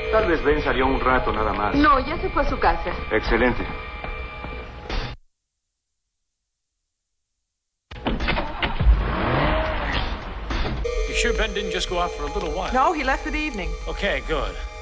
Tal vez Ben salió un rato nada más. No, ya se fue a su casa. Excelente. You sure Ben didn't just go out for a little while? No, he left for the evening. Okay, good.